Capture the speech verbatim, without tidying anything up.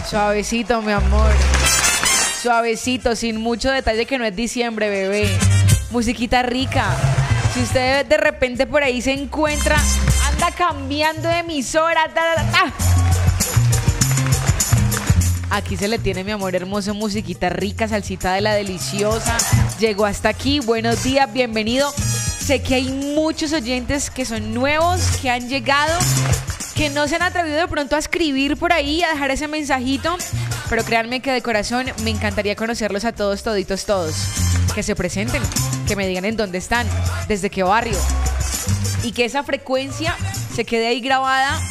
Suavecito, mi amor. Suavecito, sin mucho detalle, que no es diciembre, bebé. Musiquita rica. Si usted de repente por ahí se encuentra, anda cambiando de emisora, ta, ta, ta. Aquí se le tiene, mi amor hermoso, musiquita rica, salsita de la deliciosa. Llegó hasta aquí, buenos días, bienvenido. Sé que hay muchos oyentes que son nuevos, que han llegado, que no se han atrevido de pronto a escribir por ahí, a dejar ese mensajito, pero créanme que de corazón me encantaría conocerlos a todos, toditos, todos. Que se presenten, que me digan en dónde están, desde qué barrio, y que esa frecuencia se quede ahí grabada